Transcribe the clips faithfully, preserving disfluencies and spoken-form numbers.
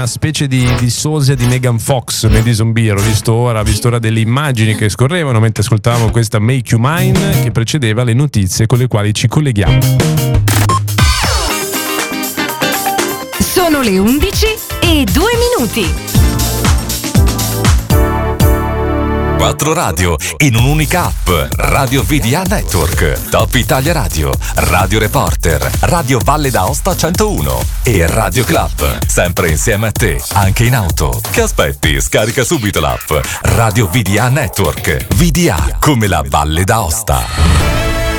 una specie di, di sosia di Megan Fox, Madison Beer. Ho visto ora, ho visto ora delle immagini che scorrevano mentre ascoltavamo questa Make You Mine, che precedeva le notizie con le quali ci colleghiamo. Sono le undici e due minuti. Quattro radio in un'unica app. Radio V D A Network, Top Italia Radio, Radio Reporter, Radio Valle d'Aosta centouno e Radio Club. Sempre insieme a te, anche in auto. Che aspetti? Scarica subito l'app Radio V D A Network. V D A come la Valle d'Aosta.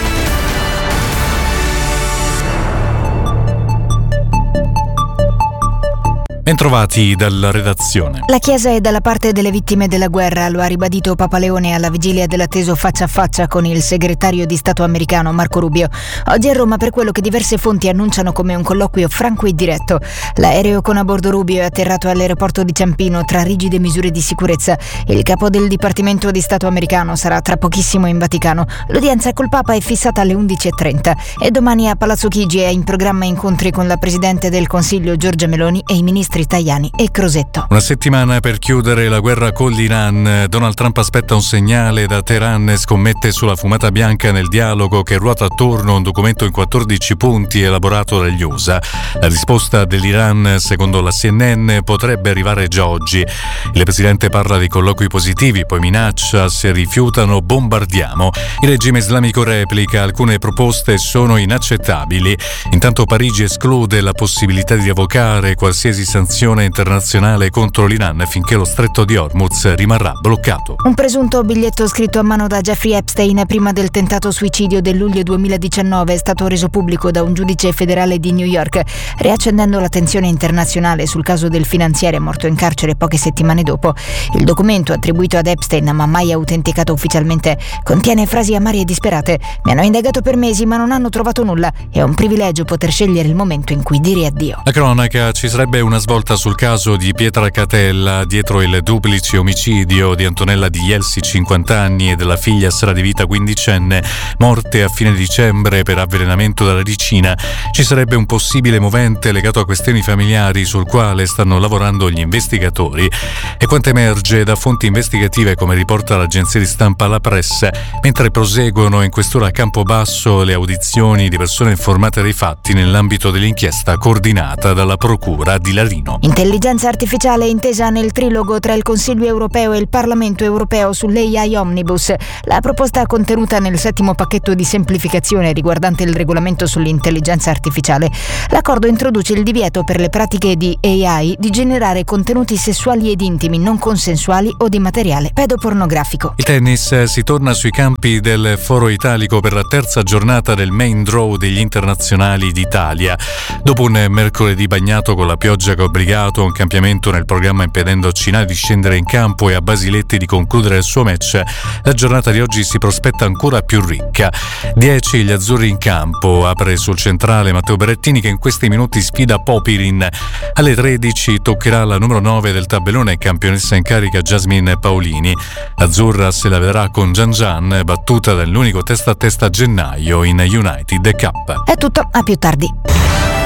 Bentrovati dalla redazione. La Chiesa è dalla parte delle vittime della guerra, lo ha ribadito Papa Leone alla vigilia dell'atteso faccia a faccia con il segretario di Stato americano Marco Rubio. Oggi a Roma per quello che diverse fonti annunciano come un colloquio franco e diretto. L'aereo con a bordo Rubio è atterrato all'aeroporto di Ciampino tra rigide misure di sicurezza. Il capo del Dipartimento di Stato americano sarà tra pochissimo in Vaticano. L'udienza col Papa è fissata alle undici e trenta e domani a Palazzo Chigi è in programma incontri con la Presidente del Consiglio Giorgia Meloni e i ministri Tajani e Crosetto. Una settimana per chiudere la guerra con l'Iran. Donald Trump aspetta un segnale da Teheran e scommette sulla fumata bianca nel dialogo che ruota attorno a un documento in quattordici punti elaborato dagli U S A. La risposta dell'Iran, secondo la C N N, potrebbe arrivare già oggi. Il presidente parla di colloqui positivi, poi minaccia: se rifiutano bombardiamo. Il regime islamico replica: alcune proposte sono inaccettabili. Intanto Parigi esclude la possibilità di rievocare qualsiasi sanzione internazionale contro l'Iran finché lo stretto di Hormuz rimarrà bloccato. Un presunto biglietto scritto a mano da Jeffrey Epstein prima del tentato suicidio del luglio duemiladiciannove è stato reso pubblico da un giudice federale di New York, riaccendendo l'attenzione internazionale sul caso del finanziere morto in carcere poche settimane dopo. Il documento, attribuito ad Epstein ma mai autenticato ufficialmente, contiene frasi amare e disperate: mi hanno indagato per mesi ma non hanno trovato nulla, è un privilegio poter scegliere il momento in cui dire addio. La cronaca: ci sarebbe una svolta sul caso di Pietra Catella, dietro il duplice omicidio di Antonella Di Jelsi, cinquanta anni, e della figlia Sara Di Vita, quindicenne, morte a fine dicembre per avvelenamento da radicina. Ci sarebbe un possibile movente legato a questioni familiari sul quale stanno lavorando gli investigatori. E quanto emerge da fonti investigative, come riporta l'agenzia di stampa La Press, mentre proseguono in questura a Campobasso le audizioni di persone informate dei fatti nell'ambito dell'inchiesta coordinata dalla procura di Larino. Intelligenza artificiale intesa nel trilogo tra il Consiglio europeo e il Parlamento europeo sull'A I Omnibus, la proposta contenuta nel settimo pacchetto di semplificazione riguardante il regolamento sull'intelligenza artificiale. L'accordo introduce il divieto per le pratiche di A I di generare contenuti sessuali ed intimi non consensuali o di materiale pedopornografico. Il tennis: si torna sui campi del Foro Italico per la terza giornata del main draw degli internazionali d'Italia. Dopo un mercoledì bagnato con la pioggia che ha obbligato a un cambiamento nel programma impedendo a Cinà di scendere in campo e a Basiletti di concludere il suo match, la giornata di oggi si prospetta ancora più ricca. dieci gli azzurri in campo, apre sul centrale Matteo Berrettini che in questi minuti sfida Popirin. Alle tredici toccherà la numero nove del tabellone, campionessa in carica Jasmine Paolini. Azzurra se la vedrà con Gian Gian, battuta dall'unico testa a testa a gennaio in United Cup. È tutto, a più tardi.